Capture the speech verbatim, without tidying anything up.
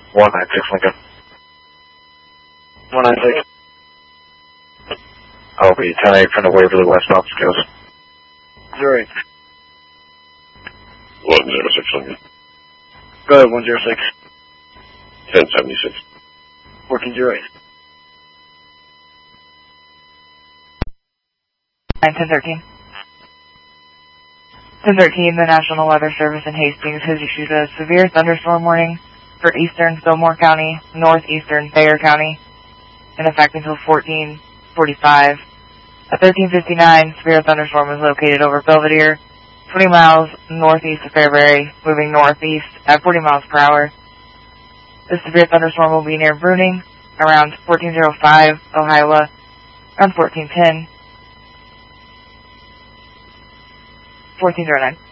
one nine six Lincoln. one nine six. I'll be ten eight from the Waverly westbound scales. zero eight. one zero six Lincoln. Go ahead, one zero six. ten seventy-six. Working zero eight. nine ten thirteen. ten thirteen, the National Weather Service in Hastings has issued a severe thunderstorm warning for eastern Fillmore County, northeastern Thayer County, in effect until fourteen forty-five. At thirteen fifty-nine, severe thunderstorm was located over Belvedere, twenty miles northeast of Fairbury, moving northeast at forty miles per hour. The severe thunderstorm will be near Bruning, around fourteen oh five, Ohio, around fourteen ten. fourteen oh nine.